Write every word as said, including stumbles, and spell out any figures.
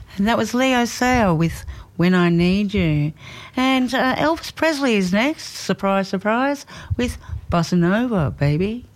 And that was Leo Sayer with When I Need You. And uh, Elvis Presley is next, surprise, surprise, with Bossa Nova, baby.